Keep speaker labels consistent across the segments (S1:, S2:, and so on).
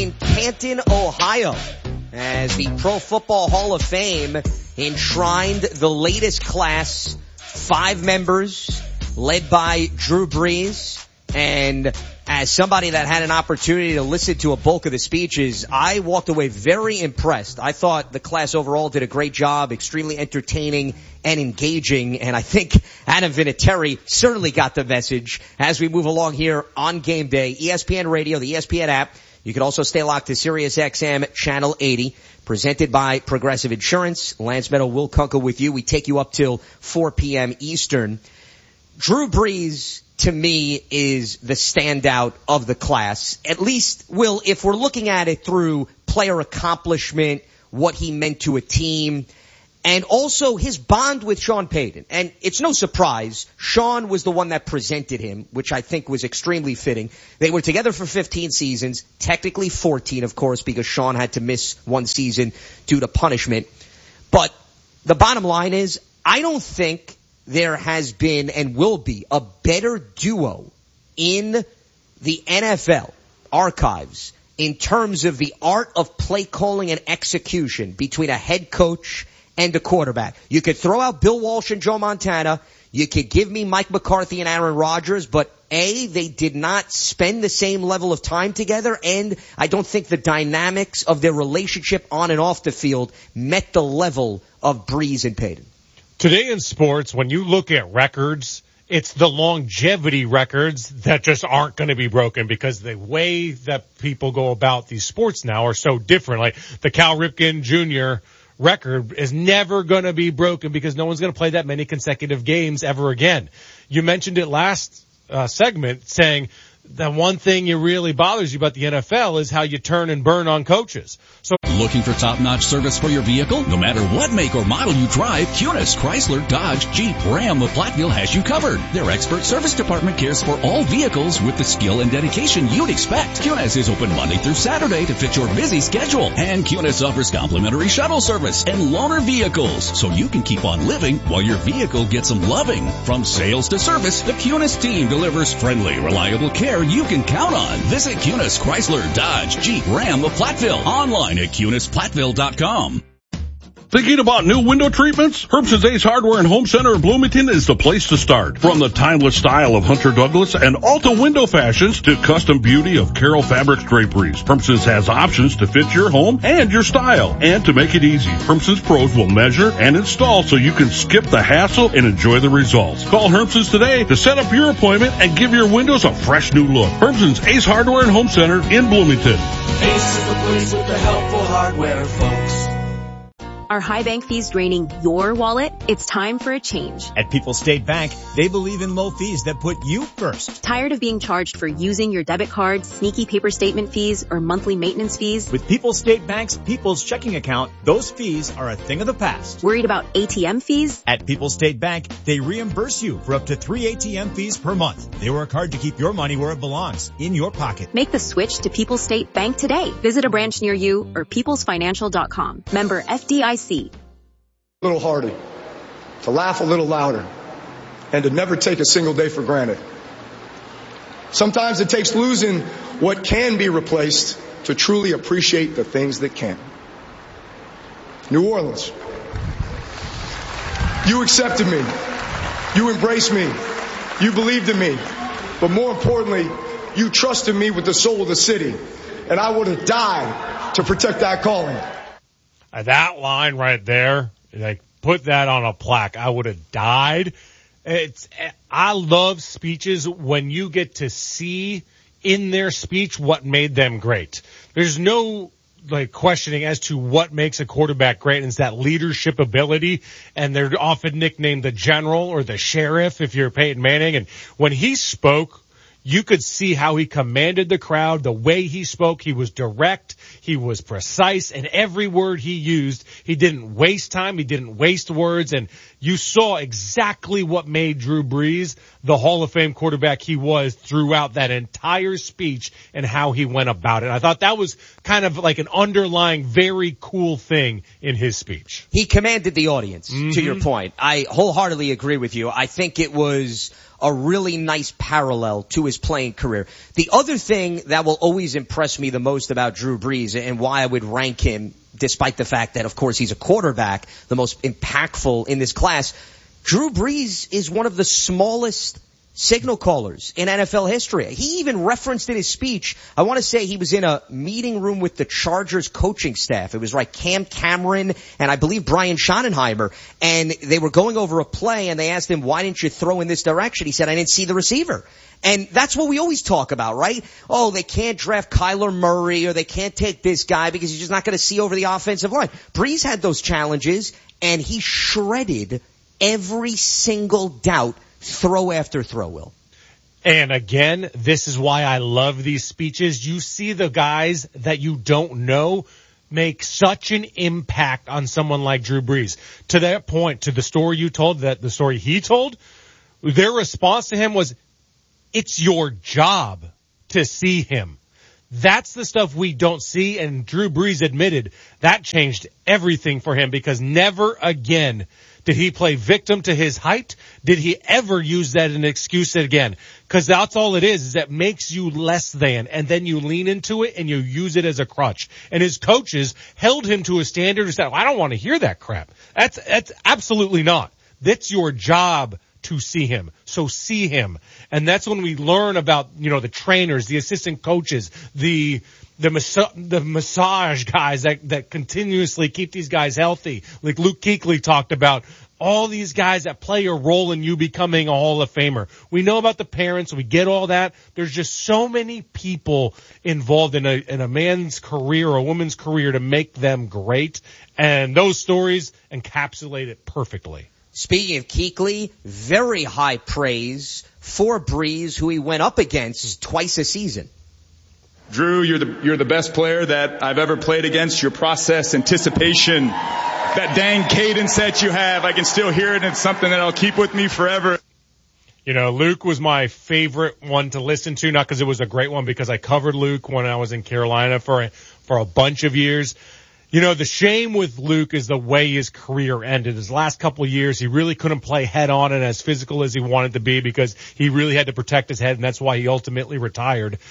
S1: in Canton, Ohio, as the Pro Football Hall of Fame enshrined the latest class, 5 members, led by Drew Brees. And as somebody that had an opportunity to listen to a bulk of the speeches, I walked away very impressed. I thought the class overall did a great job, extremely entertaining and engaging, and I think Adam Vinatieri certainly got the message as we move along here on Game Day. ESPN Radio, the ESPN app. You can also stay locked to SiriusXM Channel 80, presented by Progressive Insurance. Lance Meadow, Will Kunkel with you. We take you up till 4 p.m. Eastern. Drew Brees, to me, is the standout of the class. At least, Will, if we're looking at it through player accomplishment, what he meant to a team, and also his bond with Sean Payton. And it's no surprise, Sean was the one that presented him, which I think was extremely fitting. They were together for 15 seasons, technically 14, of course, because Sean had to miss one season due to punishment. But the bottom line is, I don't think there has been and will be a better duo in the NFL archives in terms of the art of play calling and execution between a head coach and a quarterback. You could throw out Bill Walsh and Joe Montana. You could give me Mike McCarthy and Aaron Rodgers, but A, they did not spend the same level of time together, and I don't think the dynamics of their relationship on and off the field met the level of Brees and Payton.
S2: Today in sports, when you look at records, it's the longevity records that just aren't going to be broken because the way that people go about these sports now are so different. Like the Cal Ripken Jr. record is never going to be broken because no one's going to play that many consecutive games ever again. You mentioned it last segment saying the one thing that really bothers you about the NFL is how you turn and burn on coaches. So
S3: looking for top-notch service for your vehicle? No matter what make or model you drive, Kunis, Chrysler, Dodge, Jeep, Ram of Platteville has you covered. Their expert service department cares for all vehicles with the skill and dedication you'd expect. Kunis is open Monday through Saturday to fit your busy schedule. And Kunis offers complimentary shuttle service and loaner vehicles, so you can keep on living while your vehicle gets some loving. From sales to service, the Kunis team delivers friendly, reliable care you can count on. Visit Kunis, Chrysler, Dodge, Jeep, Ram of Platteville. Online at KunisPlatteville.com.
S4: Thinking about new window treatments? Herbst's Ace Hardware and Home Center in Bloomington is the place to start. From the timeless style of Hunter Douglas and Alta window fashions to custom beauty of Carroll Fabrics draperies, Herbst's has options to fit your home and your style. And to make it easy, Herbst's pros will measure and install so you can skip the hassle and enjoy the results. Call Herbst's today to set up your appointment and give your windows a fresh new look. Herbst's Ace Hardware and Home Center in Bloomington.
S5: Ace is the place with the helpful hardware, folks.
S6: Are high bank fees draining your wallet? It's time for a change.
S7: At People's State Bank, they believe in low fees that put you first.
S6: Tired of being charged for using your debit card, sneaky paper statement fees, or monthly maintenance fees?
S7: With People's State Bank's People's Checking Account, those fees are a thing of the past.
S6: Worried about ATM fees?
S7: At People's State Bank, they reimburse you for up to 3 ATM fees per month. They work hard to keep your money where it belongs, in your pocket.
S6: Make the switch to People's State Bank today. Visit a branch near you or peoplesfinancial.com. Member FDIC.
S8: A little harder, to laugh a little louder, and to never take a single day for granted. Sometimes it takes losing what can be replaced to truly appreciate the things that can't. New Orleans, you accepted me, you embraced me, you believed in me, but more importantly, you trusted me with the soul of the city, and I would have died to protect that calling.
S2: That line right there, like, put that on a plaque. I would have died. I love speeches when you get to see in their speech what made them great. There's no questioning as to what makes a quarterback great, and it's that leadership ability, and they're often nicknamed the general or the sheriff if you're Peyton Manning. And when he spoke, you could see how he commanded the crowd, the way he spoke. He was direct, he was precise, and every word he used, he didn't waste time, he didn't waste words, and you saw exactly what made Drew Brees the Hall of Fame quarterback he was throughout that entire speech and how he went about it. I thought that was kind of like an underlying very cool thing in his speech.
S1: He commanded the audience, to your point. I wholeheartedly agree with you. I think it was a really nice parallel to his playing career. The other thing that will always impress me the most about Drew Brees and why I would rank him, despite the fact that, of course, he's a quarterback, the most impactful in this class, Drew Brees is one of the smallest signal callers in NFL history. He even referenced in his speech, I want to say he was in a meeting room with the Chargers coaching staff. It was like Cam Cameron and I believe Brian Schottenheimer, and they were going over a play and they asked him, why didn't you throw in this direction? He said, I didn't see the receiver. And that's what we always talk about, right? Oh, they can't draft Kyler Murray or they can't take this guy because he's just not going to see over the offensive line. Brees had those challenges and he shredded every single doubt throw after throw, Will.
S2: And again, this is why I love these speeches. You see the guys that you don't know make such an impact on someone like Drew Brees. To that point, to the story you told, that the story he told, their response to him was, it's your job to see him. That's the stuff we don't see, and Drew Brees admitted that changed everything for him because never again did he play victim to his height? Did he ever use that as an excuse again? Because that's all it is that makes you less than, and then you lean into it and you use it as a crutch. And his coaches held him to a standard and said, I don't want to hear that crap. That's absolutely not. That's your job to see him. So see him. And that's when we learn about, the trainers, the assistant coaches, the massage guys that continuously keep these guys healthy. Like Luke Kuechly talked about, all these guys that play a role in you becoming a Hall of Famer. We know about the parents. We get all that. There's just so many people involved in a man's career or a woman's career to make them great. And those stories encapsulate it perfectly.
S1: Speaking of Kuechly, very high praise for Brees, who he went up against twice a season.
S9: Drew, you're the best player that I've ever played against. Your process, anticipation, that dang cadence that you have, I can still hear it. And it's something that I'll keep with me forever.
S2: Luke was my favorite one to listen to, not because it was a great one, because I covered Luke when I was in Carolina for a bunch of years. The shame with Luke is the way his career ended. His last couple of years, he really couldn't play head on and as physical as he wanted to be because he really had to protect his head, and that's why he ultimately retired.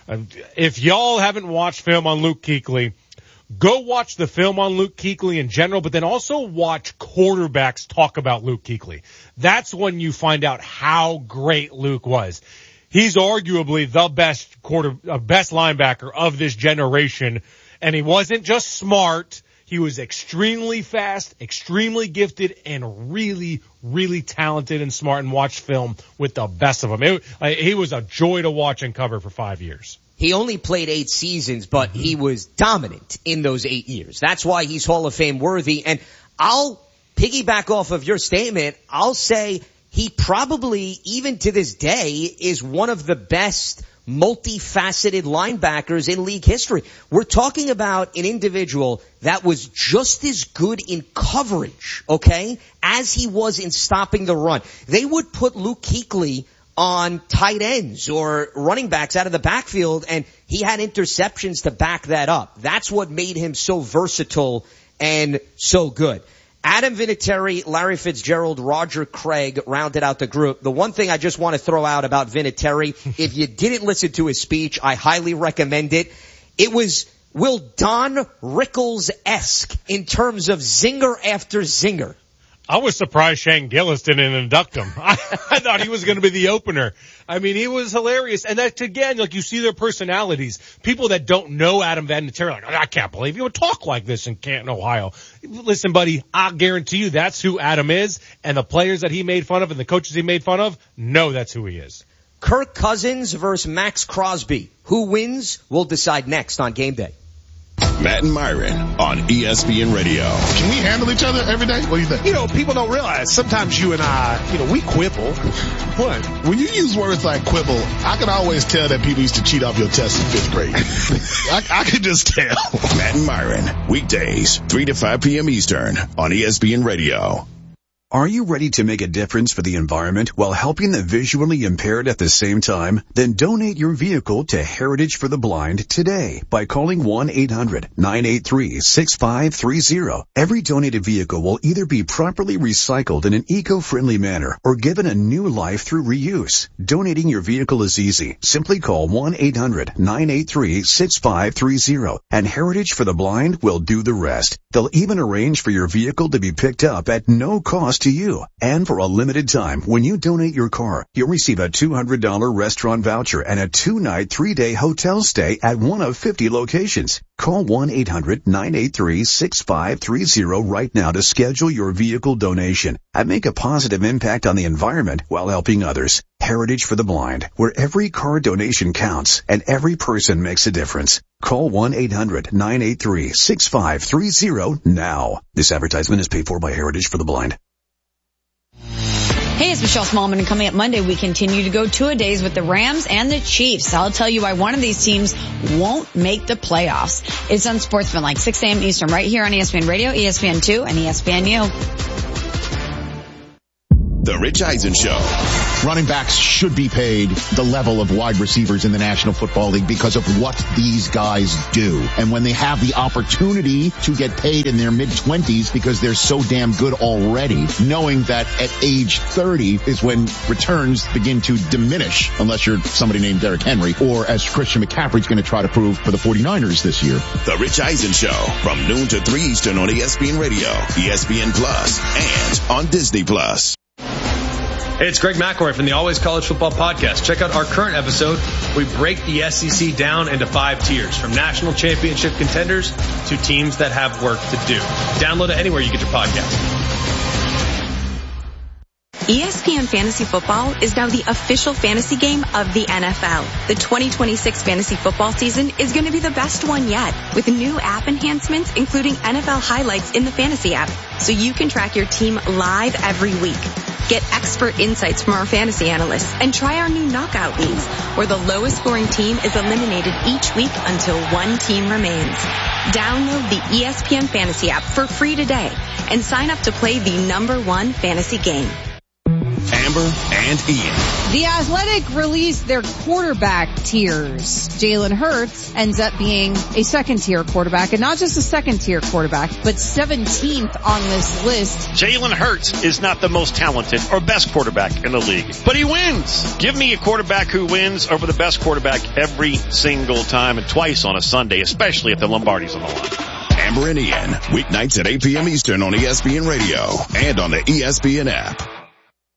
S2: If y'all haven't watched film on Luke Kuechly, go watch the film on Luke Kuechly in general, but then also watch quarterbacks talk about Luke Kuechly. That's when you find out how great Luke was. He's arguably the best linebacker of this generation. And he wasn't just smart. He was extremely fast, extremely gifted, and really, really talented and smart, and watched film with the best of them. He was a joy to watch and cover for 5 years.
S1: He only played 8 seasons, but he was dominant in those 8 years. That's why he's Hall of Fame worthy. And I'll piggyback off of your statement. I'll say he probably, even to this day, is one of the best multifaceted linebackers in league history. We're talking about an individual that was just as good in coverage, okay, as he was in stopping the run. They would put Luke Kuechly on tight ends or running backs out of the backfield, and he had interceptions to back that up. That's what made him so versatile and so good. Adam Vinatieri, Larry Fitzgerald, Roger Craig rounded out the group. The one thing I just want to throw out about Vinatieri, if you didn't listen to his speech, I highly recommend it. It was Will Don Rickles-esque in terms of zinger after zinger.
S2: I was surprised Shane Gillis didn't induct him. I thought he was going to be the opener. I mean, he was hilarious. And that's, again, like you see their personalities. People that don't know Adam Vinatieri, like, I can't believe you would talk like this in Canton, Ohio. Listen, buddy, I guarantee you that's who Adam is. And the players that he made fun of and the coaches he made fun of, know that's who he is.
S1: Kirk Cousins versus Max Crosby. Who wins? We'll decide next on Game Day.
S10: Matt and Myron on ESPN Radio.
S11: Can we handle each other every day? What do you think?
S12: People don't realize sometimes you and I, we quibble.
S11: What? When you use words like quibble, I can always tell that people used to cheat off your test in 5th grade. I can just tell.
S10: Matt and Myron, weekdays, 3 to 5 p.m. Eastern on ESPN Radio.
S13: Are you ready to make a difference for the environment while helping the visually impaired at the same time? Then donate your vehicle to Heritage for the Blind today by calling 1-800-983-6530. Every donated vehicle will either be properly recycled in an eco-friendly manner or given a new life through reuse. Donating your vehicle is easy. Simply call 1-800-983-6530 and Heritage for the Blind will do the rest. They'll even arrange for your vehicle to be picked up at no cost to you. And for a limited time, when you donate your car, you'll receive a $200 restaurant voucher and a 2-night, 3-day hotel stay at one of 50 locations. Call 1-800-983-6530 right now to schedule your vehicle donation and make a positive impact on the environment while helping others. Heritage for the Blind, where every car donation counts and every person makes a difference. Call 1-800-983-6530 now. This advertisement is paid for by Heritage for the Blind.
S14: Hey, it's Michelle Smallman, and coming up Monday, we continue to go two-a-days with the Rams and the Chiefs. I'll tell you why one of these teams won't make the playoffs. It's Unsportsmanlike, 6 a.m. Eastern, right here on ESPN Radio, ESPN2, and ESPNU.
S10: The Rich Eisen Show.
S15: Running backs should be paid the level of wide receivers in the National Football League because of what these guys do. And when they have the opportunity to get paid in their mid-20s because they're so damn good already, knowing that at age 30 is when returns begin to diminish, unless you're somebody named Derrick Henry, or as Christian McCaffrey's going to try to prove for the 49ers this year.
S10: The Rich Eisen Show from noon to 3 Eastern on ESPN Radio, ESPN Plus, and on Disney Plus.
S16: Hey, it's Greg McElroy from the Always College Football Podcast. Check out our current episode. We break the SEC down into 5 tiers, from national championship contenders to teams that have work to do. Download it anywhere you get your podcast.
S6: ESPN Fantasy Football is now the official fantasy game of the NFL. The 2026 fantasy football season is going to be the best one yet, with new app enhancements, including NFL highlights in the fantasy app, so you can track your team live every week. Get expert insights from our fantasy analysts and try our new knockout leagues, where the lowest scoring team is eliminated each week until one team remains. Download the ESPN Fantasy app for free today and sign up to play the #1 fantasy game.
S10: Amber and Ian.
S17: The Athletic released their quarterback tiers. Jalen Hurts ends up being a second-tier quarterback, and not just a second-tier quarterback, but 17th on this list.
S18: Jalen Hurts is not the most talented or best quarterback in the league, but he wins. Give me a quarterback who wins over the best quarterback every single time, and twice on a Sunday, especially if the Lombardi's on the line.
S10: Amber and Ian, weeknights at 8 p.m. Eastern on ESPN Radio and on the ESPN app.